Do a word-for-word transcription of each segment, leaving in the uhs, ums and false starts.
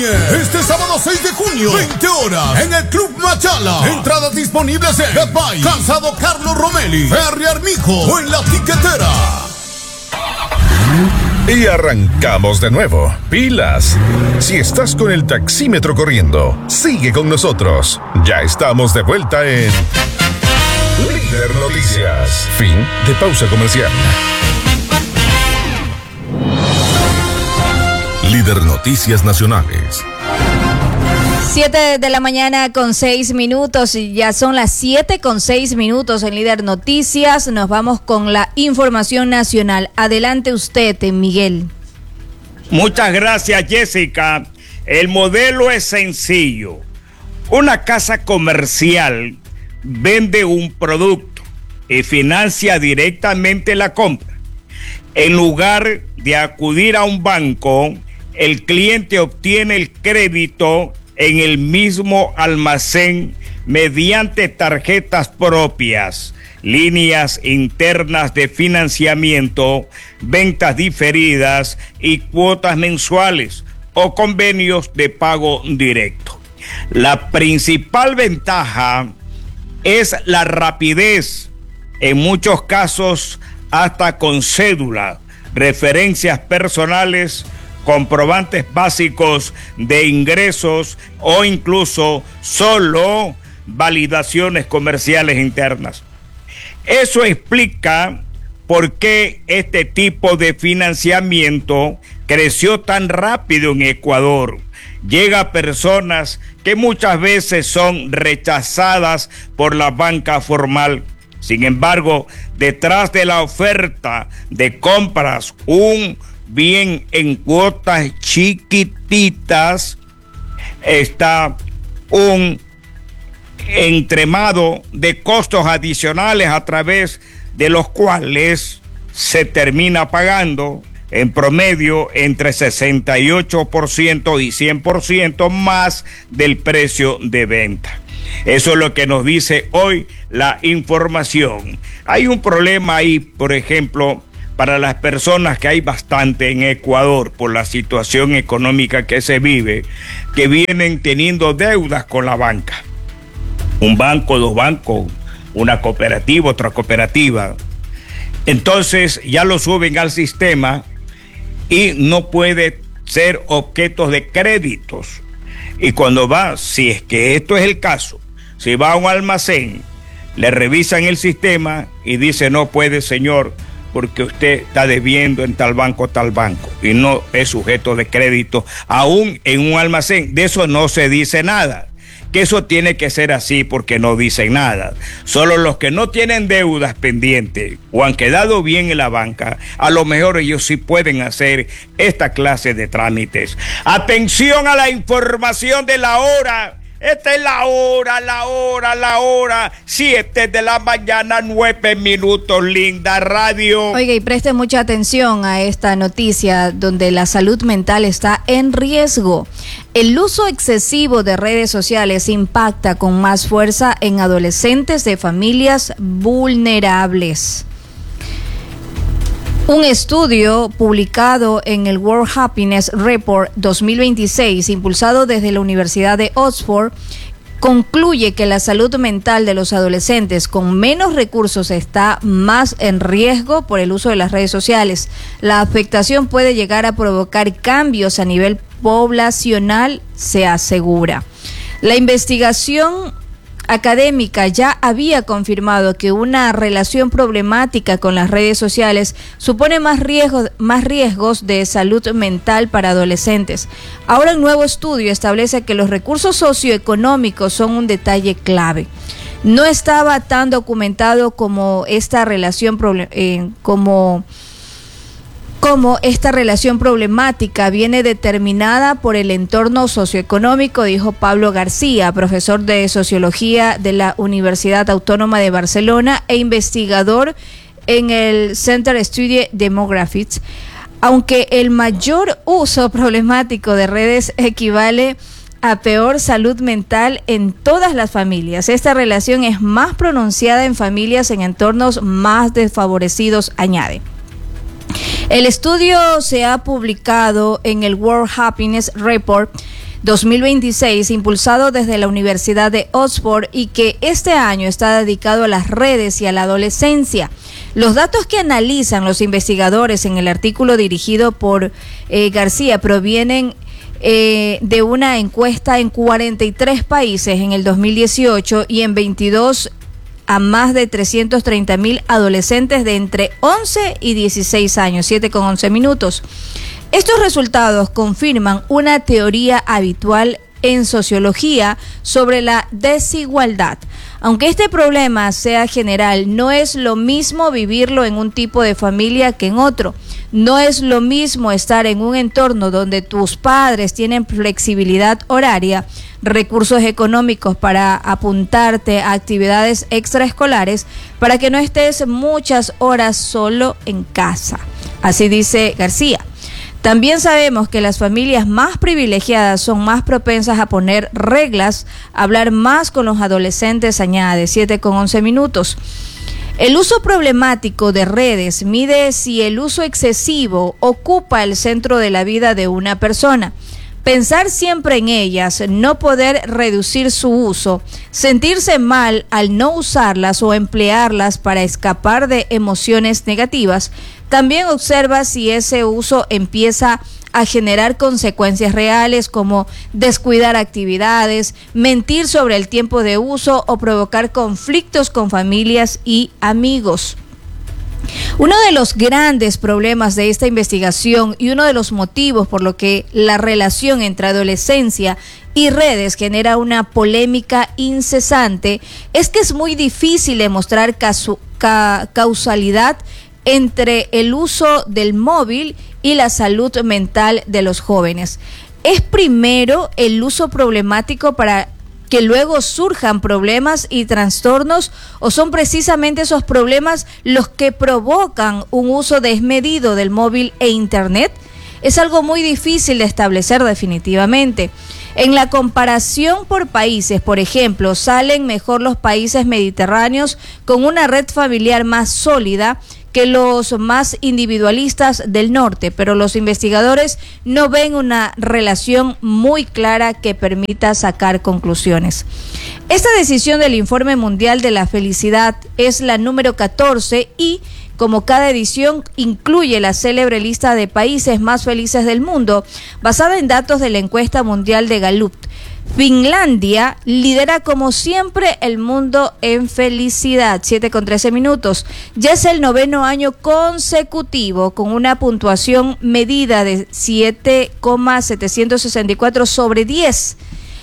este sábado seis de junio, veinte horas, en el Club Machala. Entradas disponibles en Getbay, Calzado Carlos Romelli, Ferry Armijo o en La Tiquetera. Y arrancamos de nuevo. Pilas. Si estás con el taxímetro corriendo, sigue con nosotros. Ya estamos de vuelta en Líder Noticias. Fin de pausa comercial. Líder Noticias Nacionales. Siete de la mañana con seis minutos, y ya son las siete con seis minutos en Líder Noticias. Nos vamos con la información nacional. Adelante usted, Miguel. Muchas gracias, Jessica. El modelo es sencillo. Una casa comercial vende un producto y financia directamente la compra. En lugar de acudir a un banco, el cliente obtiene el crédito en el mismo almacén mediante tarjetas propias, líneas internas de financiamiento, ventas diferidas y cuotas mensuales o convenios de pago directo. La principal ventaja es la rapidez, en muchos casos hasta con cédula, referencias personales, comprobantes básicos de ingresos o incluso solo validaciones comerciales internas. Eso explica por qué este tipo de financiamiento creció tan rápido en Ecuador. Llega a personas que muchas veces son rechazadas por la banca formal. Sin embargo, detrás de la oferta de compras un bien en cuotas chiquititas está un entremado de costos adicionales a través de los cuales se termina pagando en promedio entre sesenta y ocho por ciento y cien por ciento más del precio de venta. Eso es lo que nos dice hoy la información. Hay un problema ahí, por ejemplo, para las personas, que hay bastante en Ecuador por la situación económica que se vive, que vienen teniendo deudas con la banca. Un banco, dos bancos, una cooperativa, otra cooperativa. Entonces ya lo suben al sistema y no puede ser objeto de créditos. Y cuando va, si es que esto es el caso, si va a un almacén, le revisan el sistema y dice: no puede, señor, porque usted está debiendo en tal banco, tal banco, y no es sujeto de crédito, aún en un almacén. De eso no se dice nada, que eso tiene que ser así porque no dicen nada. Solo los que no tienen deudas pendientes o han quedado bien en la banca, a lo mejor ellos sí pueden hacer esta clase de trámites. Atención a la información de la hora. Esta es la hora, la hora, la hora, siete de la mañana, nueve minutos, Linda Radio. Oiga, y preste mucha atención a esta noticia donde la salud mental está en riesgo. El uso excesivo de redes sociales impacta con más fuerza en adolescentes de familias vulnerables. Un estudio publicado en el World Happiness Report dos mil veintiséis, impulsado desde la Universidad de Oxford, concluye que la salud mental de los adolescentes con menos recursos está más en riesgo por el uso de las redes sociales. La afectación puede llegar a provocar cambios a nivel poblacional, se asegura. La investigación académica ya había confirmado que una relación problemática con las redes sociales supone más riesgos, más riesgos de salud mental para adolescentes. Ahora un nuevo estudio establece que los recursos socioeconómicos son un detalle clave. No estaba tan documentado como esta relación eh, como Como esta relación problemática viene determinada por el entorno socioeconómico, dijo Pablo García, profesor de Sociología de la Universidad Autónoma de Barcelona e investigador en el Center Study Demographics. Aunque el mayor uso problemático de redes equivale a peor salud mental en todas las familias, esta relación es más pronunciada en familias en entornos más desfavorecidos, añade. El estudio se ha publicado en el World Happiness Report dos mil veintiséis, impulsado desde la Universidad de Oxford y que este año está dedicado a las redes y a la adolescencia. Los datos que analizan los investigadores en el artículo dirigido por eh, García provienen eh, de una encuesta en cuarenta y tres países en el dos mil dieciocho y en veintidós a más de trescientos treinta mil adolescentes de entre once y dieciséis años, siete con once minutos. Estos resultados confirman una teoría habitual en sociología sobre la desigualdad. Aunque este problema sea general, no es lo mismo vivirlo en un tipo de familia que en otro. No es lo mismo estar en un entorno donde tus padres tienen flexibilidad horaria, recursos económicos para apuntarte a actividades extraescolares, para que no estés muchas horas solo en casa. Así dice García. También sabemos que las familias más privilegiadas son más propensas a poner reglas, a hablar más con los adolescentes, añade, siete con once minutos. El uso problemático de redes mide si el uso excesivo ocupa el centro de la vida de una persona. Pensar siempre en ellas, no poder reducir su uso, sentirse mal al no usarlas o emplearlas para escapar de emociones negativas. También observa si ese uso empieza a generar consecuencias reales como descuidar actividades, mentir sobre el tiempo de uso o provocar conflictos con familias y amigos. Uno de los grandes problemas de esta investigación y uno de los motivos por lo que la relación entre adolescencia y redes genera una polémica incesante es que es muy difícil demostrar casu- ca- causalidad entre el uso del móvil y la salud mental de los jóvenes. Es primero el uso problemático para que luego surjan problemas y trastornos, o son precisamente esos problemas los que provocan un uso desmedido del móvil e internet? Es algo muy difícil de establecer definitivamente. En la comparación por países, por ejemplo, salen mejor los países mediterráneos con una red familiar más sólida que los más individualistas del norte, pero los investigadores no ven una relación muy clara que permita sacar conclusiones. Esta decisión del Informe Mundial de la Felicidad es la número catorce y, como cada edición, incluye la célebre lista de países más felices del mundo, basada en datos de la encuesta mundial de Gallup. Finlandia lidera como siempre el mundo en felicidad, siete con trece minutos. Ya es el noveno año consecutivo con una puntuación medida de siete coma setecientos sesenta y cuatro sobre diez.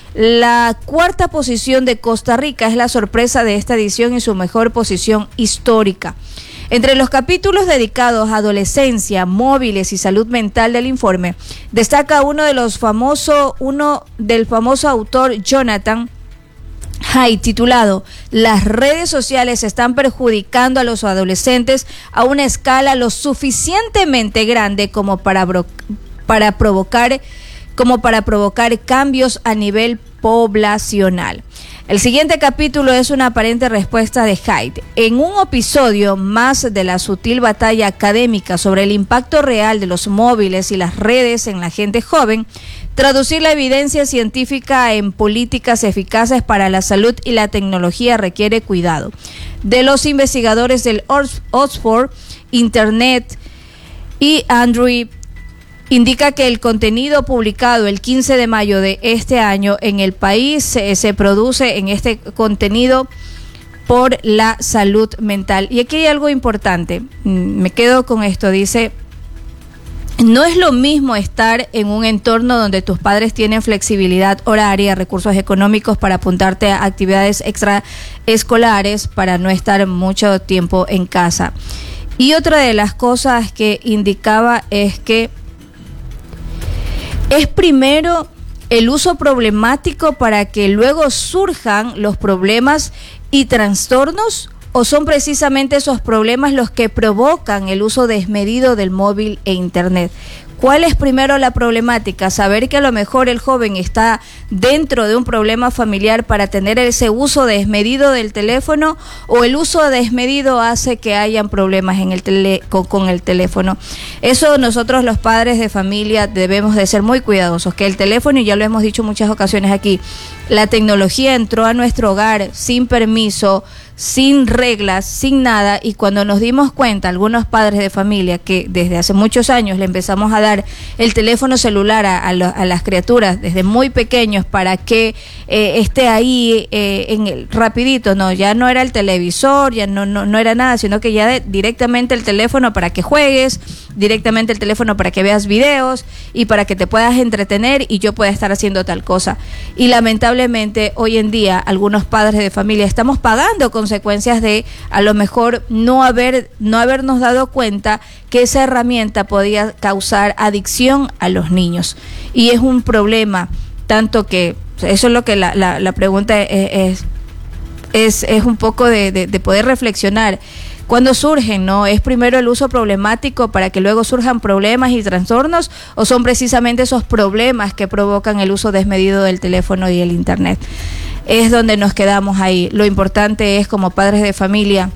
La cuarta posición de Costa Rica es la sorpresa de esta edición y su mejor posición histórica. Entre los capítulos dedicados a adolescencia, móviles y salud mental del informe, destaca uno de los famosos, uno del famoso autor Jonathan Haidt, titulado "Las redes sociales están perjudicando a los adolescentes a una escala lo suficientemente grande como para, bro- para provocar como para provocar cambios a nivel poblacional". El siguiente capítulo es una aparente respuesta de Haidt. En un episodio más de la sutil batalla académica sobre el impacto real de los móviles y las redes en la gente joven, traducir la evidencia científica en políticas eficaces para la salud y la tecnología requiere cuidado. De los investigadores del Oxford Internet y Andrew indica que el contenido publicado el quince de mayo de este año en el país se, se produce en este contenido por la salud mental. Y aquí hay algo importante, me quedo con esto, dice: no es lo mismo estar en un entorno donde tus padres tienen flexibilidad horaria, recursos económicos para apuntarte a actividades extraescolares, para no estar mucho tiempo en casa. Y otra de las cosas que indicaba es que es primero el uso problemático para que luego surjan los problemas y trastornos, o son precisamente esos problemas los que provocan el uso desmedido del móvil e internet. ¿Cuál es primero la problemática? Saber que a lo mejor el joven está dentro de un problema familiar para tener ese uso desmedido del teléfono, o el uso desmedido hace que hayan problemas en el tele, con, con el teléfono. Eso nosotros los padres de familia debemos de ser muy cuidadosos, que el teléfono, y ya lo hemos dicho muchas ocasiones aquí, la tecnología entró a nuestro hogar sin permiso, sin reglas, sin nada, y cuando nos dimos cuenta, algunos padres de familia, que desde hace muchos años le empezamos a dar el teléfono celular a, a, lo, a las criaturas desde muy pequeños para que eh, esté ahí eh, en el, rapidito, no, ya no era el televisor, ya no, no, no era nada, sino que ya de, directamente el teléfono para que juegues, directamente el teléfono para que veas videos y para que te puedas entretener y yo pueda estar haciendo tal cosa. Y lamentablemente hoy en día algunos padres de familia estamos pagando consecuencias de a lo mejor no haber no habernos dado cuenta que esa herramienta podía causar adicción a los niños, y es un problema, tanto que eso es lo que la, la, la pregunta es, es, es un poco de, de, de poder reflexionar. ¿Cuándo surgen, no? ¿Es primero el uso problemático para que luego surjan problemas y trastornos, o son precisamente esos problemas que provocan el uso desmedido del teléfono y el internet? Es donde nos quedamos ahí. Lo importante es, como padres de familia,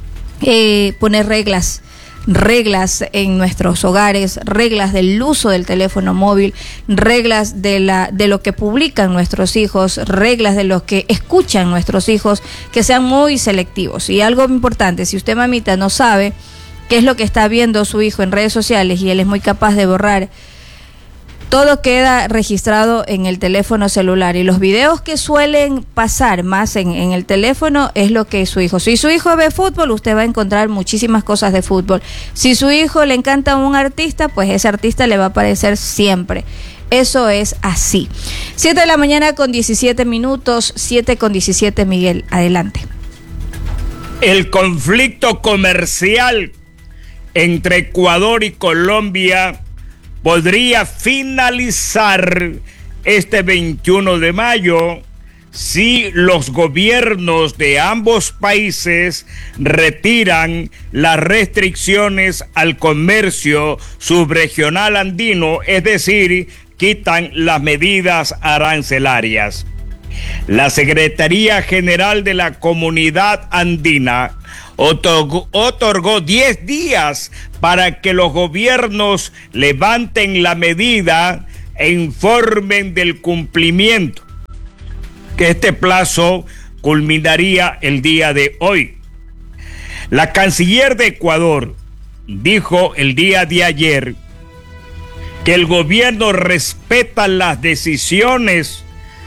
eh, poner reglas, reglas en nuestros hogares, reglas del uso del teléfono móvil, reglas de la de lo que publican nuestros hijos, reglas de lo que escuchan nuestros hijos, que sean muy selectivos. Y algo importante, si usted, mamita, no sabe qué es lo que está viendo su hijo en redes sociales y él es muy capaz de borrar, todo queda registrado en el teléfono celular, y los videos que suelen pasar más en, en el teléfono es lo que su hijo. Si su hijo ve fútbol, usted va a encontrar muchísimas cosas de fútbol. Si su hijo le encanta un artista, pues ese artista le va a aparecer siempre. Eso es así. siete de la mañana con diecisiete minutos, siete con diecisiete, Miguel, adelante. El conflicto comercial entre Ecuador y Colombia podría finalizar este veintiuno de mayo si los gobiernos de ambos países retiran las restricciones al comercio subregional andino, es decir, quitan las medidas arancelarias. La Secretaría General de la Comunidad Andina otorgó, otorgó diez días para que los gobiernos levanten la medida e informen del cumplimiento, que este plazo culminaría el día de hoy. La canciller de Ecuador dijo el día de ayer que el gobierno respeta las decisiones.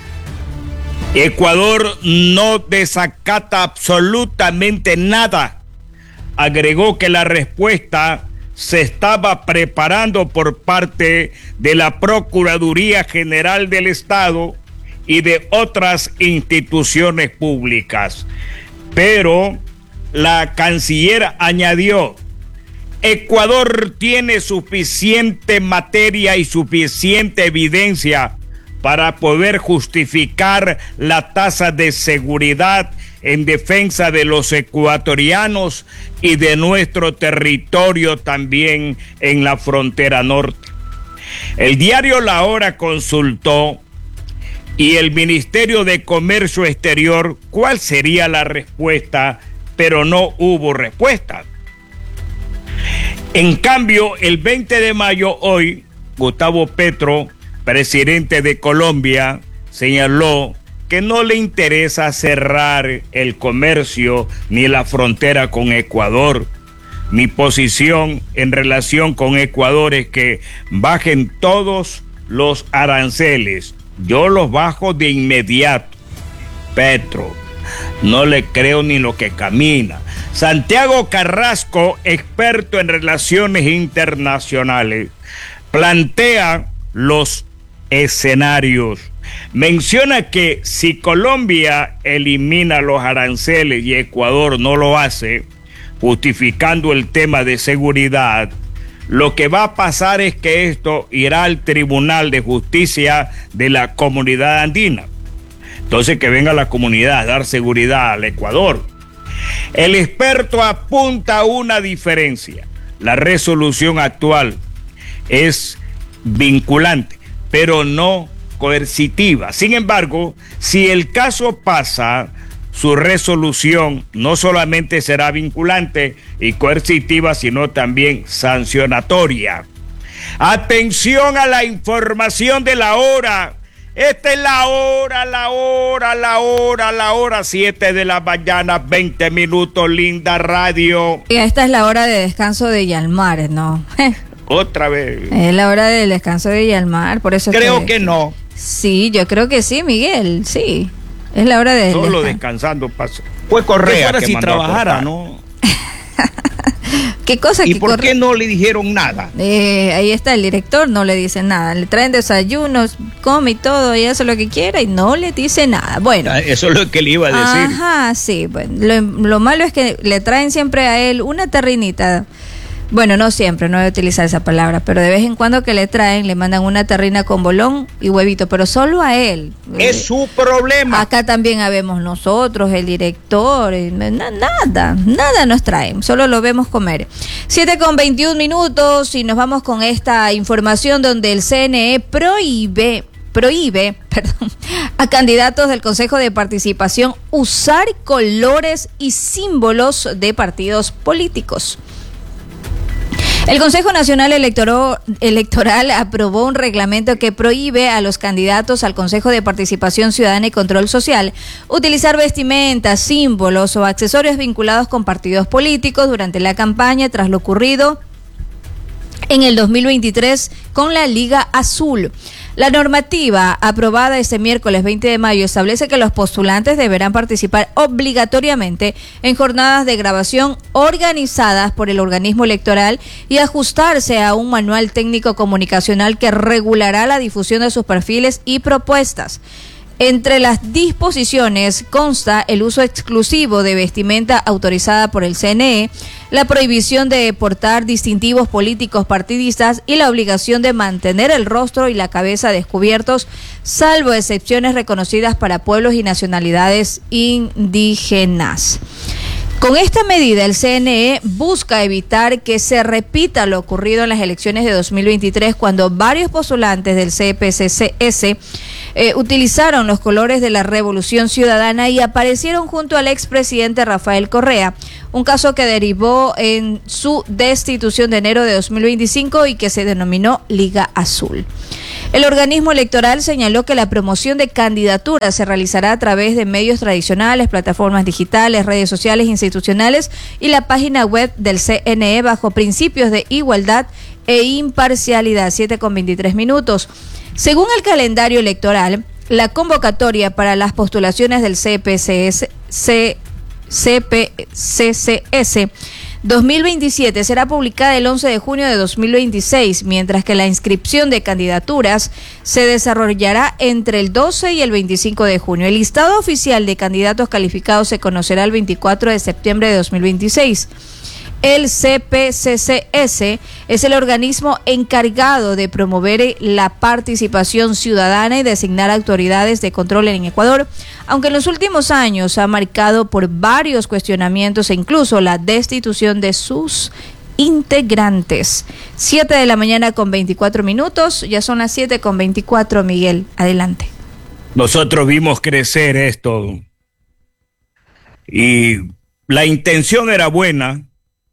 Ecuador no desacata absolutamente nada. Agregó que la respuesta se estaba preparando por parte de la Procuraduría General del Estado y de otras instituciones públicas. Pero la canciller añadió: Ecuador tiene suficiente materia y suficiente evidencia para poder justificar la tasa de seguridad en defensa de los ecuatorianos y de nuestro territorio también en la frontera norte. El diario La Hora consultó y el Ministerio de Comercio Exterior cuál sería la respuesta, pero no hubo respuesta. En cambio, el veinte de mayo, hoy, Gustavo Petro, presidente de Colombia, señaló que no le interesa cerrar el comercio ni la frontera con Ecuador. Mi posición en relación con Ecuador es que bajen todos los aranceles. Yo los bajo de inmediato. Petro, no le creo ni lo que camina. Santiago Carrasco, experto en relaciones internacionales, plantea los escenarios. Menciona que si Colombia elimina los aranceles y Ecuador no lo hace, justificando el tema de seguridad, lo que va a pasar es que esto irá al Tribunal de Justicia de la Comunidad Andina. Entonces, que venga la comunidad a dar seguridad al Ecuador. El experto apunta a una diferencia. La resolución actual es vinculante, pero no coercitiva. Sin embargo, si el caso pasa, su resolución no solamente será vinculante y coercitiva, sino también sancionatoria. Atención a la información de la hora. Esta es la hora, la hora, la hora, la hora, siete de la mañana, veinte minutos, linda radio. Y esta es la hora de descanso de Yalmar, ¿no? Otra vez. Es la hora del descanso de Yalmar, por eso creo que... que no. Sí, yo creo que sí, Miguel, sí. Es la hora de Solo descanso. descansando pasa. Fue Correa que, que si trabajara, ¿no? ¿Qué cosa? ¿Y por corre... qué no le dijeron nada? Eh, ahí está el director, no le dice nada. Le traen desayunos, come y todo, y hace lo que quiera y no le dice nada. Bueno. Eso es lo que le iba a decir. Ajá, sí. Bueno, lo, lo malo es que le traen siempre a él una terrinita. Bueno, no siempre, no voy a utilizar esa palabra, pero de vez en cuando que le traen, le mandan una terrina con bolón y huevito, pero solo a él. Es eh, su problema. Acá también habemos nosotros, el director, eh, na, nada, nada nos traen, solo lo vemos comer. siete con veintiún minutos y nos vamos con esta información donde el C N E prohíbe... prohíbe, perdón, a candidatos del Consejo de Participación usar colores y símbolos de partidos políticos. El Consejo Nacional Electoro, Electoral aprobó un reglamento que prohíbe a los candidatos al Consejo de Participación Ciudadana y Control Social utilizar vestimentas, símbolos o accesorios vinculados con partidos políticos durante la campaña tras lo ocurrido en el dos mil veintitrés con la Liga Azul. La normativa aprobada este miércoles veinte de mayo establece que los postulantes deberán participar obligatoriamente en jornadas de grabación organizadas por el organismo electoral y ajustarse a un manual técnico comunicacional que regulará la difusión de sus perfiles y propuestas. Entre las disposiciones consta el uso exclusivo de vestimenta autorizada por el C N E, la prohibición de portar distintivos políticos partidistas y la obligación de mantener el rostro y la cabeza descubiertos, salvo excepciones reconocidas para pueblos y nacionalidades indígenas. Con esta medida, el C N E busca evitar que se repita lo ocurrido en las elecciones de dos mil veintitrés, cuando varios postulantes del C P C C S eh, utilizaron los colores de la Revolución Ciudadana y aparecieron junto al expresidente Rafael Correa, un caso que derivó en su destitución de enero de dos mil veinticinco y que se denominó Liga Azul. El organismo electoral señaló que la promoción de candidaturas se realizará a través de medios tradicionales, plataformas digitales, redes sociales institucionales y la página web del C N E bajo principios de igualdad e imparcialidad. Siete con veintitrés minutos. Según el calendario electoral, la convocatoria para las postulaciones del C P C S, C, C P C C S dos mil veintisiete será publicada el once de junio de dos mil veintiséis, mientras que la inscripción de candidaturas se desarrollará entre el doce y el veinticinco de junio. El listado oficial de candidatos calificados se conocerá el veinticuatro de septiembre de dos mil veintiséis. El C P C C S es el organismo encargado de promover la participación ciudadana y designar autoridades de control en Ecuador, aunque en los últimos años ha marcado por varios cuestionamientos e incluso la destitución de sus integrantes. siete de la mañana con veinticuatro minutos, ya son las siete con veinticuatro, Miguel, adelante. Nosotros vimos crecer esto y la intención era buena,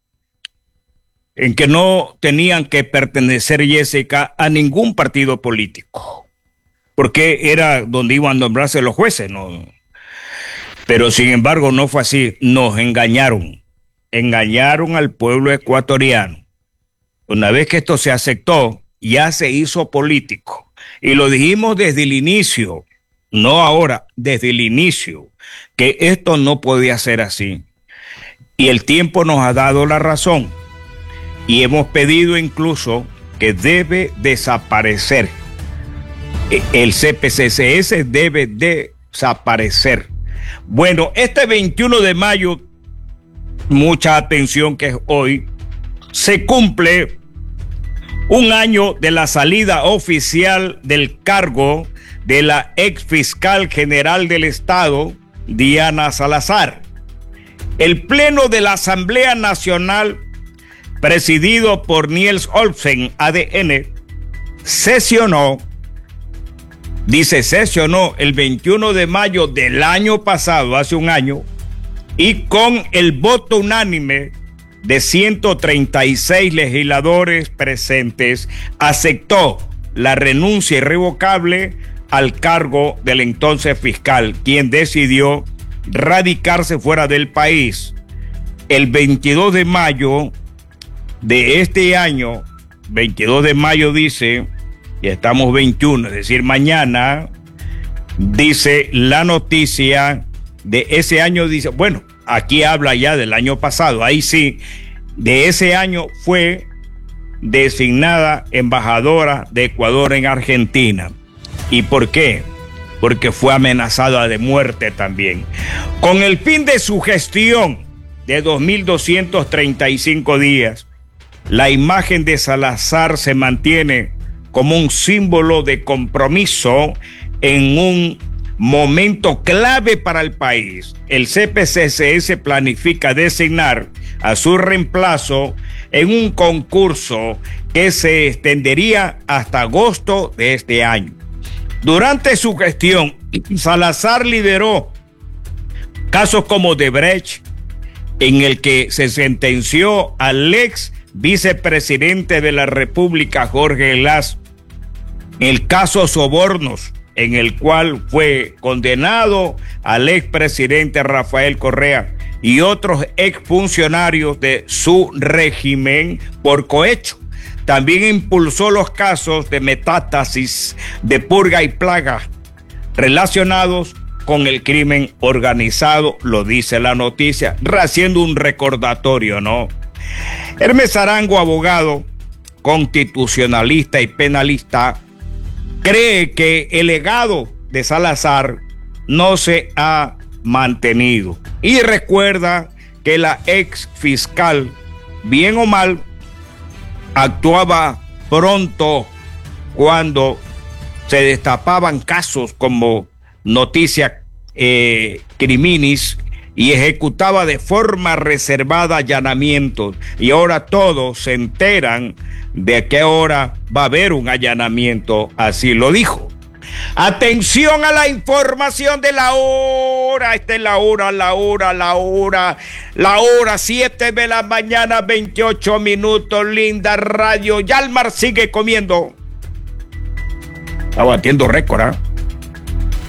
en que no tenían que pertenecer, Jessica, a ningún partido político, porque era donde iban a nombrarse los jueces, ¿no? Pero sin embargo no fue así, nos engañaron, engañaron al pueblo ecuatoriano. Una vez que esto se aceptó, ya se hizo político, y lo dijimos desde el inicio, no ahora, desde el inicio, que esto no podía ser así, y el tiempo nos ha dado la razón. Y hemos pedido incluso que debe desaparecer. El C P C C S debe desaparecer. Bueno, este veintiuno de mayo, mucha atención que es hoy, se cumple un año de la salida oficial del cargo de la ex fiscal general del Estado, Diana Salazar. El Pleno de la Asamblea Nacional, presidido por Niels Olsen, A D N, sesionó, dice sesionó el veintiuno de mayo del año pasado, hace un año, y con el voto unánime de ciento treinta y seis legisladores presentes, aceptó la renuncia irrevocable al cargo del entonces fiscal, quien decidió radicarse fuera del país. El veintidós de mayo de este año, veintidós de mayo dice, y estamos veintiuno, es decir, mañana, dice la noticia de ese año, dice, bueno, aquí habla ya del año pasado, ahí sí, de ese año fue designada embajadora de Ecuador en Argentina. ¿Y por qué? Porque fue amenazada de muerte también. Con el fin de su gestión de dos mil doscientos treinta y cinco días, la imagen de Salazar se mantiene como un símbolo de compromiso en un momento clave para el país. El C P C C S planifica designar a su reemplazo en un concurso que se extendería hasta agosto de este año. Durante su gestión, Salazar lideró casos como Odebrecht, en el que se sentenció al ex vicepresidente de la República, Jorge Glass, el caso Sobornos, en el cual fue condenado al expresidente Rafael Correa y otros exfuncionarios de su régimen por cohecho. También impulsó los casos de metástasis, de purga y plaga relacionados con el crimen organizado, lo dice la noticia, haciendo un recordatorio, ¿no? Hermes Arango, abogado, constitucionalista y penalista, cree que el legado de Salazar no se ha mantenido y recuerda que la ex fiscal, bien o mal, actuaba pronto cuando se destapaban casos como Noticia eh, Criminis y ejecutaba de forma reservada allanamientos, y ahora todos se enteran de que ahora va a haber un allanamiento, así lo dijo. Atención a la información de la hora. Esta es la hora, la hora, la hora, la hora, siete de la mañana, veintiocho minutos, linda radio. Yalmar sigue comiendo. Está batiendo récord, ¿eh?